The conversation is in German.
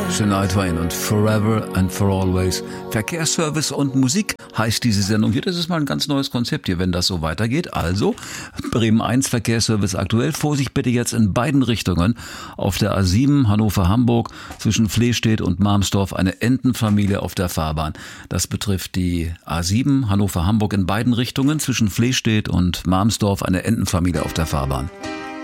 Shania Twain und Forever and for Always. Verkehrsservice und Musik heißt diese Sendung hier. Das ist mal ein ganz neues Konzept hier, wenn das so weitergeht. Also, Bremen 1 Verkehrsservice aktuell. Vorsicht bitte jetzt in beiden Richtungen. Auf der A7 Hannover-Hamburg zwischen Flehstedt und Marmsdorf eine Entenfamilie auf der Fahrbahn. Das betrifft die A7 Hannover-Hamburg in beiden Richtungen zwischen Flehstedt und Marmsdorf eine Entenfamilie auf der Fahrbahn.